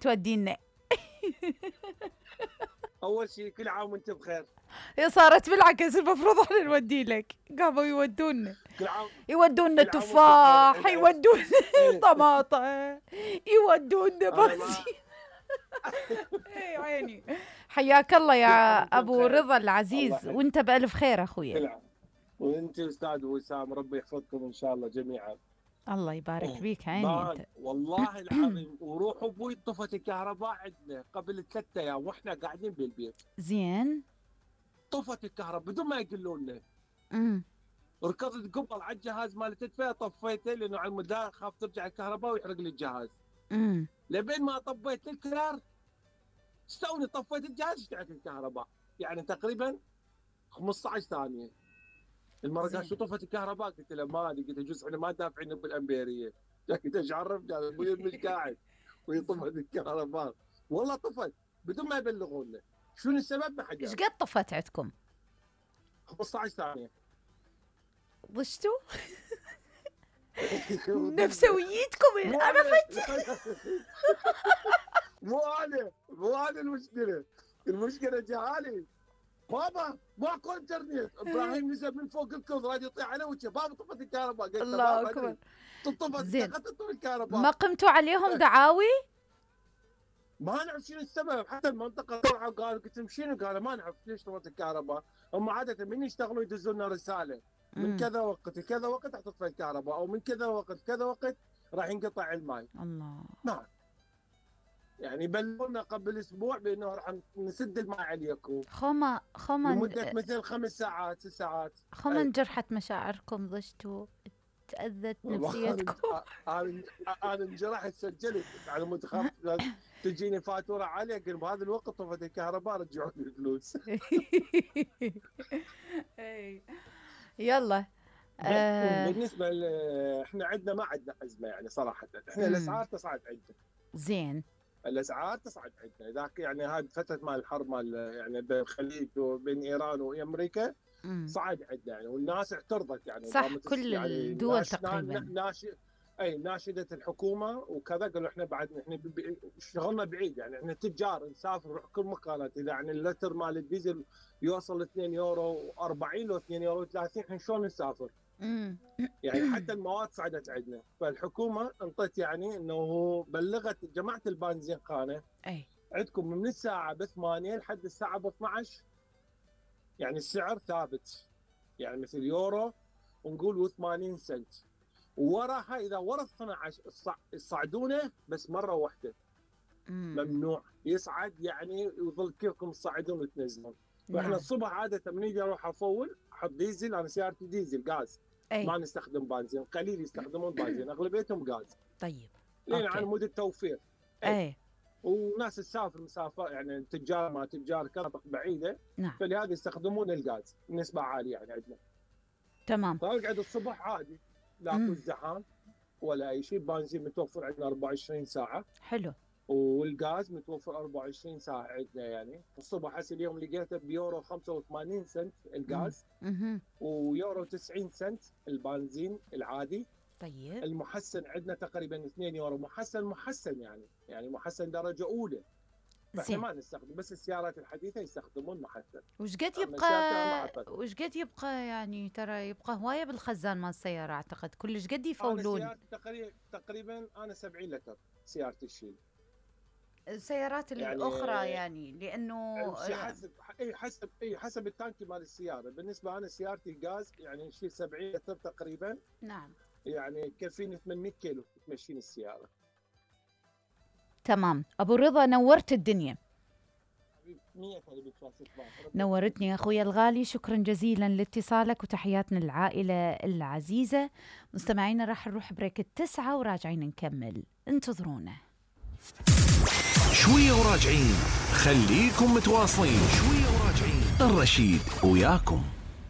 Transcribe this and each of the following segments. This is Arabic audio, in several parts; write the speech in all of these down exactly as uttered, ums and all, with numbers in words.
تودينا؟ اول شيء كل عام وانت بخير. هي صارت بالعكس، المفروض احنا نودي لك، قاموا يودونا كل عام يودونا تفاح، يودونا طماطم، يودونا بنزين. اي عيني. حياك الله يا ابو رضا العزيز، وانت بالف خير اخويا. وانت استاذ وسام، ربي يحفظكم ان شاء الله جميعا. الله يبارك فيك. عيني انت والله العظيم. وروح ابوي طفت الكهرباء عندنا قبل ثلاثة ايام واحنا قاعدين بالبيت. زين. طفت الكهرباء بدون ما يقولون لنا. امم ركضت قبل على الجهاز مال التدفئه، طفيته لانه على المدار خاف ترجع الكهرباء ويحرق لي الجهاز. امم لبين ما طفيت الكلار استوني، طفيت الجهاز اشتعلت الكهرباء، يعني تقريبا خمسة عشر ثانيه. المره قالت شو طفت الكهرباء؟ قلت له ما ادري، قلت جزء احنا ما دافعين بالامبيريه. قلت ايش عرف؟ قال ابوي مش قاعد وهي طفت الكهرباء. والله طفت بدون ما يبلغونا. شنو السبب؟ ما حد ايش قد طفت عندكم؟ خمسة عشر ثانيه. ضشتوا؟ نفسويتكم عرفت؟ مو انا مو انا المشكله، المشكله جهالي. بابا ماكو انترنت. ابراهيم نزل من فوق الكوز راد يطيح على وجهه، بابا طفت الكهرباء. قلت الله اكبر. طفت زين. طفت الكهرباء. ما قمتوا عليهم دعاوي؟ ما نعرف شنو السبب، حتى المنطقه طلعوا قالوا، قلت لهم شنو؟ قالوا ما نعرف ليش طفت الكهرباء. هم عاده من يشتغلوا يدزوا لنا رساله من كذا وقت كذا وقت راح تطفي الكهرباء، او من كذا وقت كذا وقت راح ينقطع الماء. الله. نعم. يعني بلغونا قبل اسبوع بانه راح نسد الماء عليكم. خما خما لمده مثل خمس ساعات ست ساعات. خما انجرحت مشاعركم، ضجتوا، تأذت نفسيتكم. انا انا انجرحت، سجلت على مود خاف تجيني فاتوره عاليه، قلت بهذا الوقت طفت الكهرباء رجعوا لي الفلوس. يلا. آه بالنسبه ل... احنا عندنا ما عندنا ازمه يعني صراحه، احنا الاسعار تصعد عندنا. زين. الاسعار تصعد عندنا ذاك يعني هذه فتره مال الحرب مال يعني بين الخليج وبين ايران وامريكا صعد عندنا يعني، والناس اعترضت يعني. صح كل يعني الدول تقريبا ناش... اي ناشدت الحكومه وكذا، قالوا احنا بعد احنا ب... شغلنا بعيد يعني، احنا تجار نسافر نروح كل مكانات. اذا يعني اللتر مال الديزل يوصل اثنين يورو وأربعين لو اثنين يورو وثلاثين، احنا شلون نسافر؟ يعني حتى المواد صعدت عندنا. فالحكومه انطت يعني انه بلغت جماعه البنزين خانه اي عندكم من الساعه ب ثمانية لحد الساعه ب اثني عشر يعني السعر ثابت، يعني مثل يورو ونقول ثمانين سنت. ووراها اذا ورا اثني عشر يصعدونه بس مره واحده. ممنوع يصعد يعني يظل كيفكم تصعدون وتنزلون. فاحنا الصبح عاده من يجي اروح افول احط ديزل، انا سيارتي ديزل غاز. أي. ما نستخدم بنزين، قليل يستخدمون بنزين، اغلبيتهم غاز. طيب. لين على مود التوفير. اي. أي. وناس تسافر مسافه يعني تجار ما تجار كرة بعيده. نعم. فلهذا يستخدمون الغاز نسبه عاليه يعني عندنا. تمام. فاقعد الصبح عادي لا اكو زحام ولا اي شيء، بنزين متوفر عندنا أربعة وعشرين ساعه. حلو. والغاز متوفر أربعة وعشرين ساعه عندنا يعني. الصبح هسه اليوم لقيته بيورو خمسة وثمانين سنت الغاز، ويورو تسعين سنت البنزين العادي. طيب. المحسن عندنا تقريبا اثنين يورو، محسن محسن يعني يعني محسن درجه اولى. فاحنا ما نستخدم، بس السيارات الحديثه يستخدمون محسن. وش قد يبقى وش قد يبقى يعني ترى يبقى هوايه بالخزان مال السياره اعتقد، كلش قد يفولون. انا سيارتي تقريبا تقريبا انا سبعين لتر سيارتي تشيل. السيارات يعني الاخرى يعني لانه حسب اي حسب اي حسب التانكي مال السياره. بالنسبه انا سيارتي غاز يعني نشيل سبعين لتر تقريبا. نعم. يعني كفيني ثمانمية كيلو تمشين السياره. تمام. ابو رضا نورت الدنيا. نورتني يا اخويا الغالي، شكرا جزيلا لاتصالك وتحياتنا للعائله العزيزه. مستمعينا راح نروح بريك التسعة وراجعين نكمل، انتظرونا شويه وراجعين. خليكم متواصلين، شويه وراجعين. الرشيد وياكم.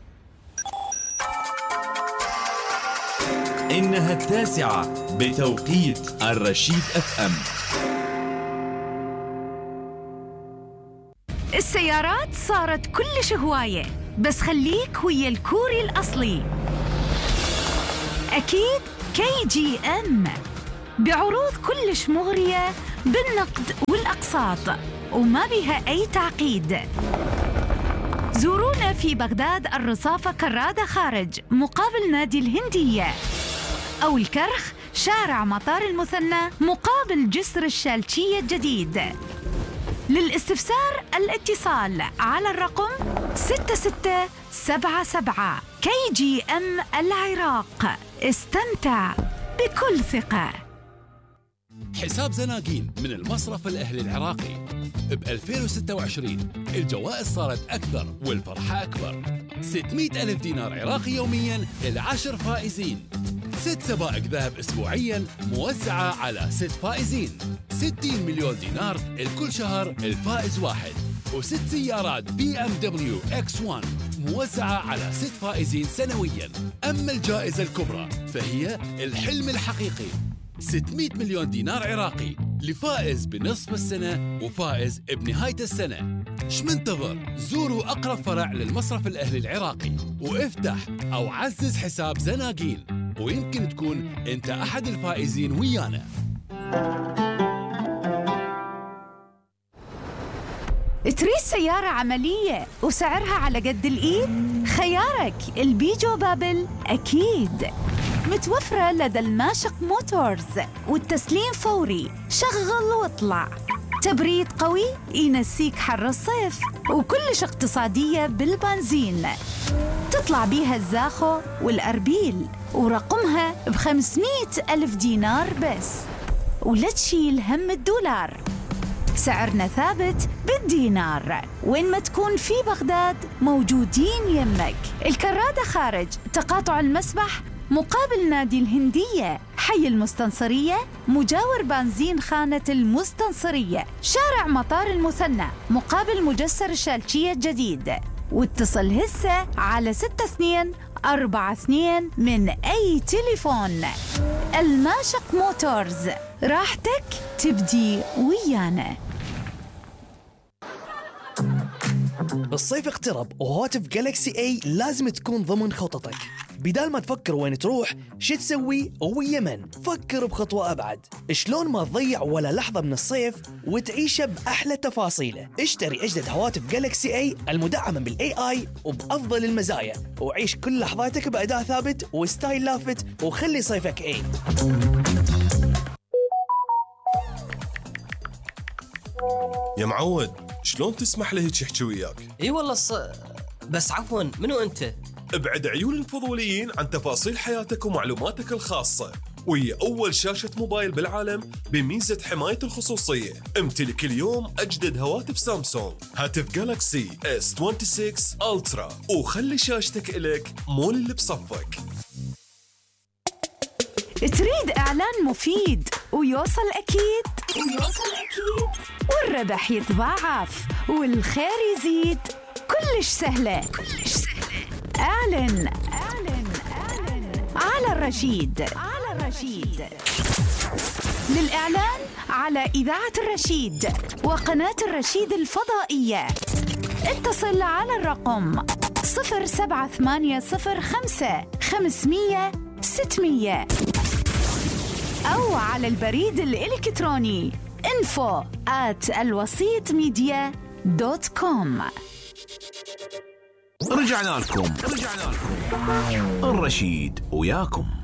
إنها التاسعة بتوقيت الرشيد اف ام. السيارات صارت كلش هواية، بس خليك ويا الكوري الأصلي أكيد كي جي ام بعروض كلش مغرية بالنقد والأقساط وما بها أي تعقيد. زورونا في بغداد الرصافة كرادة خارج مقابل نادي الهندية، أو الكرخ شارع مطار المثنى مقابل جسر الشالشية الجديد. للاستفسار الاتصال على الرقم ستة ستة سبعة سبعة. كي جي أم العراق، استمتع بكل ثقة. حساب زناقين من المصرف الأهلي العراقي. ب ألفين وستة وعشرين الجوائز صارت أكثر والفرحة أكبر. ستمئة ألف دينار عراقي يومياً للعشر فائزين. ست سبائك ذهب أسبوعياً موزعة على ست فائزين. ستين مليون دينار الكل شهر الفائز واحد. وست سيارات بي ام دبليو اكس واحد موزعة على ست فائزين سنوياً. أما الجائزة الكبرى فهي الحلم الحقيقي، ستمئة مليون دينار عراقي لفائز بنصف السنة وفائز بنهاية السنة. شمنتظر؟ زوروا أقرب فرع للمصرف الأهلي العراقي وافتح أو عزز حساب زناقين، ويمكن تكون أنت أحد الفائزين ويانا. تريد سيارة عملية وسعرها على قد الإيد؟ خيارك البيجو بابل أكيد. متوفرة لدى الماشق موتورز، والتسليم فوري، شغل واطلع. تبريد قوي ينسيك حر الصيف، وكلش اقتصادية بالبنزين. تطلع بيها الزاخو والأربيل، ورقمها بخمسمئة ألف دينار بس، ولا تشيل هم الدولار. سعرنا ثابت بالدينار، وين ما تكون في بغداد موجودين يمك. الكرادة خارج تقاطع المسبح مقابل نادي الهندية، حي المستنصرية مجاور بنزين خانة المستنصرية، شارع مطار المثنى مقابل مجسر الشالشية الجديد. واتصل هسه على ستة اثنين أربعة اثنين من أي تليفون. الماشق موتورز، راحتك تبدي ويانا. الصيف اقترب وهاتف جالكسي اي لازم تكون ضمن خططك. بدال ما تفكر وين تروح شو تسوي ويا من، فكر بخطوة أبعد. شلون ما تضيع ولا لحظة من الصيف وتعيشه بأحلى تفاصيله. اشتري أجدد هواتف جالكسي اي المدعمة بالاي اي وبأفضل المزايا، وعيش كل لحظاتك بأداء ثابت وستايل لافت، وخلي صيفك اي. يا معود، شلون تسمح له هيك يحكي وياك؟ اي والله الص... بس عفوا، منو انت؟ ابعد عيون الفضوليين عن تفاصيل حياتك ومعلوماتك الخاصة، وهي أول شاشة موبايل بالعالم بميزة حماية الخصوصية. امتلك اليوم أجدد هواتف سامسونج، هاتف جالكسي اس ستة وعشرين ألترا، وخلي شاشتك إلك مول اللي بصفك. تريد إعلان مفيد ويوصل أكيد؟ ويوصل أكيد والربح يتضاعف والخير يزيد. كلش سهلة، كلش سهلة. اعلن اعلن اعلن على الرشيد، على الرشيد. للإعلان على إذاعة الرشيد وقناة الرشيد الفضائية اتصل على الرقم صفر سبعة ثمانية صفر خمسة خمسمية ستمية، أو على البريد الإلكتروني info at الوسيط ميديا دوت كوم. رجعنا لكم رجعنا لكم الرشيد وياكم.